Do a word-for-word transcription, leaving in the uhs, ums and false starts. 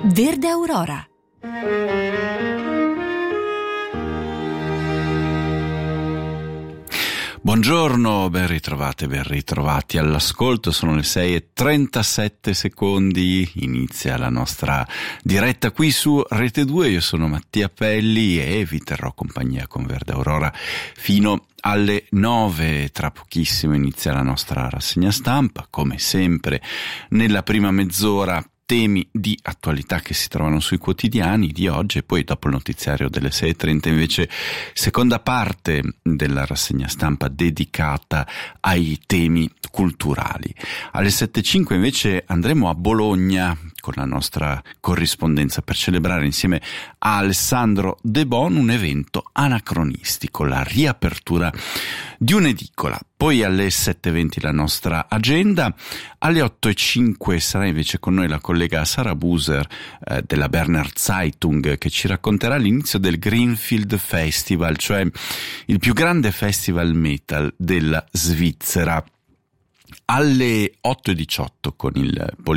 Verde Aurora. Buongiorno, ben ritrovate, ben ritrovati all'ascolto, sono le sei e trentasette secondi, inizia la nostra diretta qui su Rete due, io sono Mattia Pelli e vi terrò compagnia con Verde Aurora fino alle nove, tra pochissimo inizia la nostra rassegna stampa, come sempre nella prima mezz'ora temi di attualità che si trovano sui quotidiani di oggi e poi dopo il notiziario delle sei e trenta invece seconda parte della rassegna stampa dedicata ai temi culturali. Alle sette e cinque invece andremo a Bologna con la nostra corrispondenza per celebrare insieme a Alessandro De Bon un evento anacronistico, la riapertura di un'edicola. Poi alle sette e venti la nostra agenda, alle otto e cinque sarà invece con noi la collega Sara Buser eh, della Berner Zeitung che ci racconterà l'inizio del Greenfield Festival, cioè il più grande festival metal della Svizzera. Alle otto e diciotto con il